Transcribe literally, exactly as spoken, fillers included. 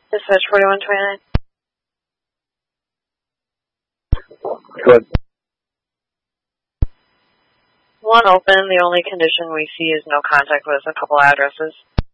Dispatch forty-one twenty-nine. Good. One open. The only condition we see is no contact with a couple addresses.